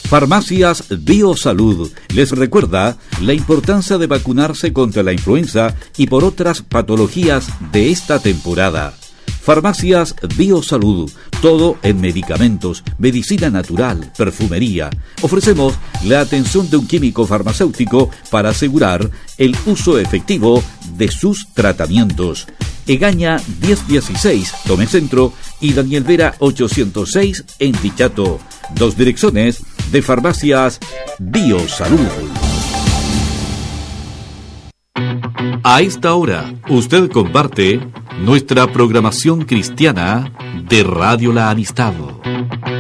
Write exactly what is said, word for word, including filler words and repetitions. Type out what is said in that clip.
Farmacias Biosalud les recuerda la importancia de vacunarse contra la influenza y por otras patologías de esta temporada. Farmacias Biosalud, todo en medicamentos, medicina natural, perfumería. Ofrecemos la atención de un químico farmacéutico para asegurar el uso efectivo de sus tratamientos. Egaña diez dieciséis, Tome Centro, y Daniel Vera ochocientos seis en Dichato. Dos direcciones de Farmacias Biosalud. A esta hora, usted comparte nuestra programación cristiana de Radio La Amistad.